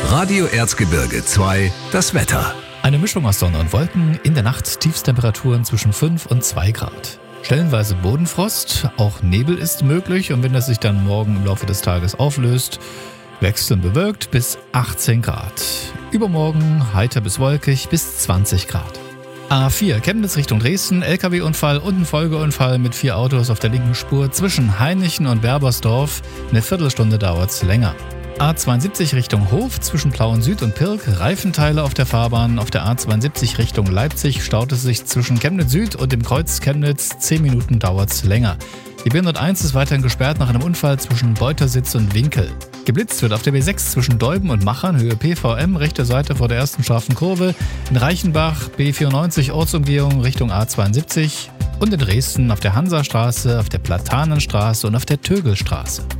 Radio Erzgebirge 2, das Wetter. Eine Mischung aus Sonne und Wolken, in der Nacht Tiefstemperaturen zwischen 5 und 2 Grad. Stellenweise Bodenfrost, auch Nebel ist möglich und wenn das sich dann morgen im Laufe des Tages auflöst, wechselnd bewölkt bis 18 Grad. Übermorgen heiter bis wolkig bis 20 Grad. A4 Chemnitz Richtung Dresden, LKW-Unfall und ein Folgeunfall mit 4 Autos auf der linken Spur zwischen Hainichen und Berbersdorf. Eine Viertelstunde dauert's länger. A72 Richtung Hof zwischen Plauen Süd und Pirk, Reifenteile auf der Fahrbahn. Auf der A72 Richtung Leipzig staut es sich zwischen Chemnitz Süd und dem Kreuz Chemnitz. 10 Minuten dauert's länger. Die B101 ist weiterhin gesperrt nach einem Unfall zwischen Beutersitz und Winkel. Geblitzt wird auf der B6 zwischen Deuben und Machern, Höhe PVM, rechte Seite vor der ersten scharfen Kurve. In Reichenbach B94 Ortsumgehung Richtung A72 und in Dresden auf der Hansastraße, auf der Platanenstraße und auf der Tögelstraße.